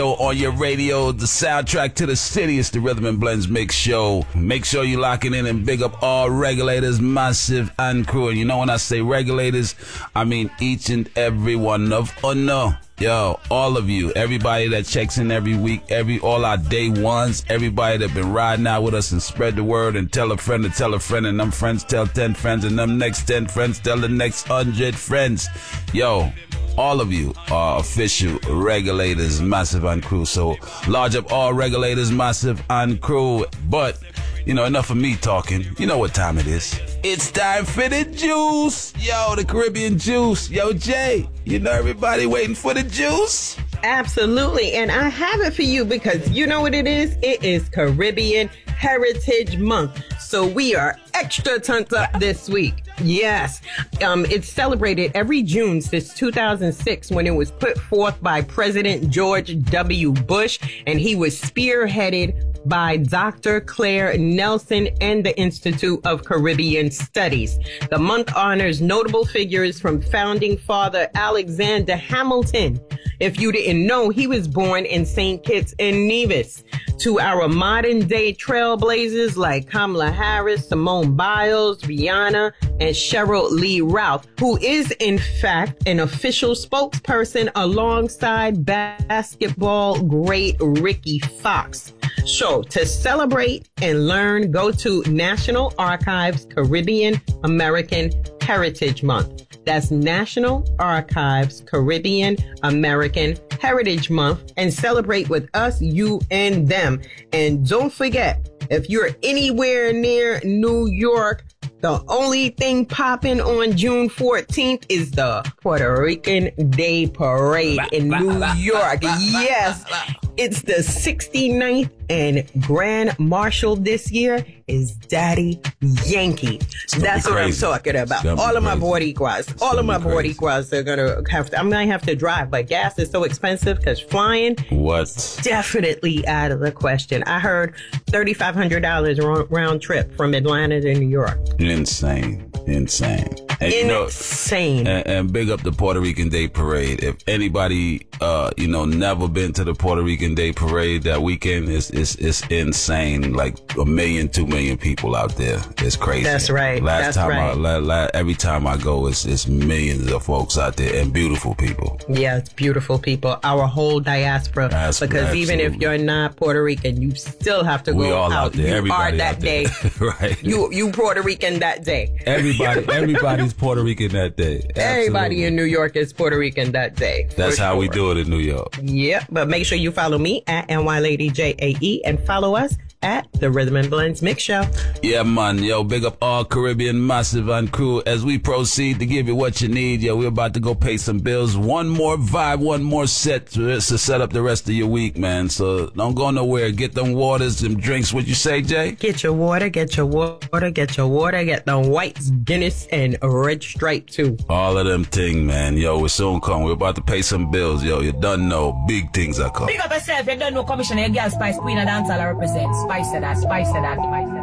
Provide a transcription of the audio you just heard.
On your radio, the soundtrack to the city. It's the Rhythm and Blends Mix Show. Make sure you lock it in and big up all regulators, Massive and crew. And you know when I say regulators, I mean each and every one of no. Yo, all of you, everybody that checks in every week, all our day ones, everybody that been riding out with us and spread the word and tell a friend to tell a friend, and them friends tell 10 friends, and them next 10 friends tell the next 100 friends. Yo, all of you are official regulators, Massive and crew. So large up all regulators, Massive and crew. But, you know, enough of me talking. You know what time it is. It's time for the juice. Yo, the Caribbean juice. Yo, Jay, you know everybody waiting for the juice? Absolutely. And I have it for you because you know what it is? It is Caribbean Heritage Month. So we are extra turned up this week. Yes. It's celebrated every June since 2006 when it was put forth by President George W. Bush, and he was spearheaded by Dr. Claire Nelson and the Institute of Caribbean Studies. The month honors notable figures from founding father Alexander Hamilton. If you didn't know, he was born in St. Kitts and Nevis. To our modern day trailblazers like Kamala Harris, Simone Biles, Rihanna, and Cheryl Lee Ralph, who is in fact an official spokesperson alongside basketball great Ricky Fox. So to celebrate and learn, go to National Archives Caribbean American Heritage Month. That's National Archives Caribbean American Heritage Month, and celebrate with us, you, and them. And don't forget, if you're anywhere near New York, the only thing popping on June 14th is the Puerto Rican Day Parade in New York. Yes, it's the 69th, and Grand Marshal this year is Daddy Yankee. That's what I'm talking about. All of my Boricuas are gonna have to, I might have to drive, but gas is so expensive because flying, definitely out of the question. I heard $3,500 round trip from Atlanta to New York. Insane. And Insane. And big up the Puerto Rican Day Parade. If anybody, never been to the Puerto Rican Day Parade, that weekend is insane. Like 1 million, 2 million people out there. It's crazy. That's right. Every time I go, it's millions of folks out there and beautiful people. Yeah, it's beautiful people. Our whole diaspora. Because absolutely. Even if you're not Puerto Rican, you still have to go all out there. You Everybody are that day. Right. You Puerto Rican that day. Everybody's Puerto Rican that day. Absolutely. Everybody in New York is Puerto Rican that day. That's how we do it in New York. Yep, but make sure you follow me at NYLadyJAE and follow us at the Rhythm and Blends Mix Show. Yeah, man. Yo, big up all Caribbean Massive and crew as we proceed to give you what you need. Yo, we're about to go pay some bills. One more vibe, one more set to set up the rest of your week, man. So don't go nowhere. Get them waters, them drinks. What you say, Jay? Get your water, get your water, get your water. Get the whites, Guinness, and Red Stripe, too. All of them thing, man. Yo, we soon come. We're about to pay some bills. Yo, you done know. Big things are coming. Big up yourself. You don't know Commissioner, your girl Spice Queen and Dancehall represents. Spice to that.